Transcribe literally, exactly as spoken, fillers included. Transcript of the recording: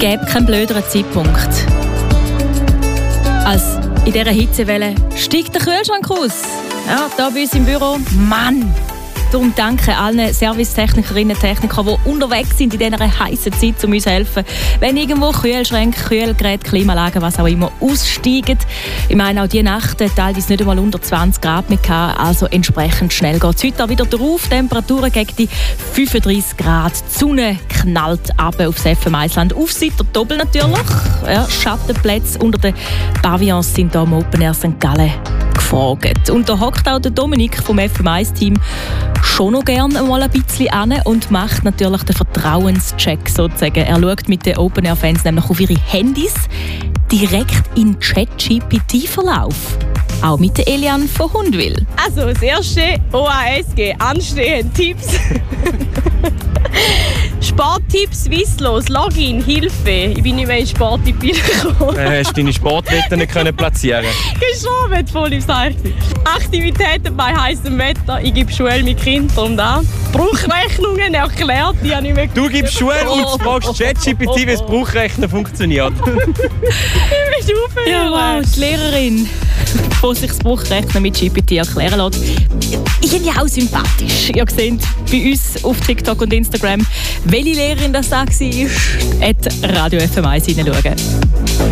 gäbe keinen blöderen Zeitpunkt als in dieser Hitzewelle steigt der Kühlschrank aus. Ja, da bei uns im Büro, Mann! Darum danke allen Servicetechnikerinnen und Technikern, die unterwegs sind in dieser heißen Zeit, um uns zu helfen. Wenn irgendwo Kühlschränke, Kühlgeräte, Klimaanlagen, was auch immer, aussteigen. Ich meine, auch diese Nacht teilweise nicht einmal unter zwanzig Grad mehr gehabt, also entsprechend schnell geht es heute auch wieder drauf. Temperaturen gegen die fünfunddreissig Grad. Die Sonne knallt ab aufs F M Eisland. Aufseiter doppel natürlich. Ja, Schattenplätze unter den Pavillons sind hier am Open Air Sankt Gallen gefragt. Und da hockt auch der Dominik vom F M eins Team schon noch gerne mal ein bisschen an und macht natürlich den Vertrauenscheck sozusagen. Er schaut mit den Open-Air-Fans nämlich auf ihre Handys direkt in Chat-G P T-Verlauf. Auch mit der Eliane von Hundwil. Also das erste, O A S G, anstehend Tipps. Sporttipps, Swisslos, Login, Hilfe. Ich bin nicht mehr in Sporttipp gekommen. Äh, hast du deine Sportwetten nicht können platzieren? Geschoben, voll im Seich. Aktivitäten bei heißem Wetter. Ich gebe Schule mit Kindern und an. Bruchrechnungen erklärt, die habe ich nicht mehr. Du gibst Schule und fragst ChatGPT, wie das Bruchrechnen funktioniert. Ich will aufhören. Ja, wow, die Lehrerin, die sich das Bruchrechnen mit G P T erklären lässt. Ich finde ja auch sympathisch. Ihr seht bei uns auf TikTok und Instagram, welche Lehrerin das da war, at Radio F M eins hineinschauen.